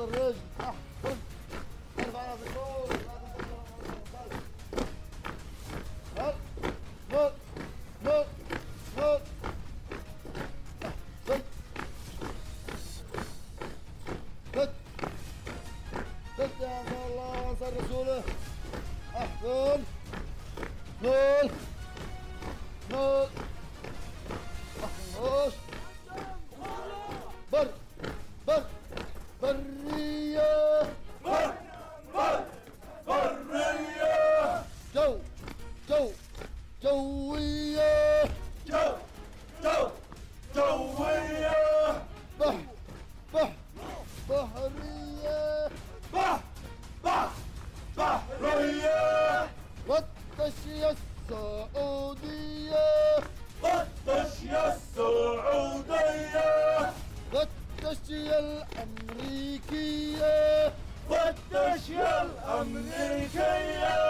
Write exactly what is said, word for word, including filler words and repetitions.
الرجل. احسن. ارفع راسك فوق. هل نط نط نط. احسن. كت كت يا الله وانصر رسوله. احسن. نط نط. احسن. بر بر برية. بر بر برية. جو جو جوية. جو جو جوية. بح بح بحرية. بح بح بحرية. والتشية السعودية. والتشية السعودية. والتشية الأمريكية. والتشية الأمريكية.